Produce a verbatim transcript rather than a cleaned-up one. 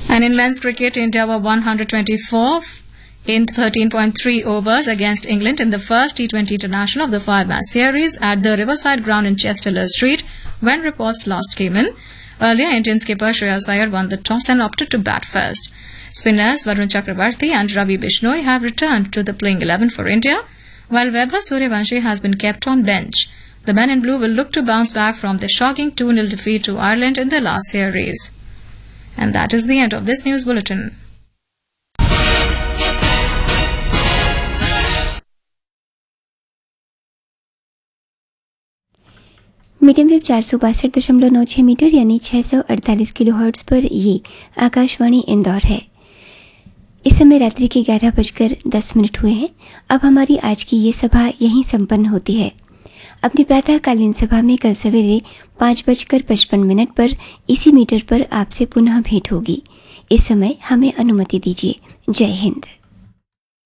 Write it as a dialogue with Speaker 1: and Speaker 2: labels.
Speaker 1: And in men's cricket, India were one hundred twenty-four in thirteen point three overs against England in the first T twenty international of the five-match series at the Riverside ground in Chester Street when reports last came in. Earlier, Indian skipper Shreyas Iyer won the toss and opted to bat first. Spinners Varun Chakravarti and Ravi Bishnoi have returned to the playing eleven for India, while Vaibhav Suryavanshi has been kept on bench. The men in blue will look to bounce back from the shocking two nil defeat to Ireland in the last series. And that is the end of this news bulletin.
Speaker 2: Medium wave चार सौ बासठ दशमलव नौ छः metre यानी छः सौ अड़तालीस kilo hertz पर ये आकाशवाणी इंदौर है। इस समय रात्रि के ग्यारह बजकर दस मिनट हुए हैं। अब हमारी आज की ये सभा यहीं संपन्न होती है। अपनी प्रातःकालीन सभा में कल सवेरे पाँच बजकर पचपन मिनट पर इसी मीटर पर आपसे पुनः भेंट होगी। इस समय हमें अनुमति दीजिए। जय हिंद।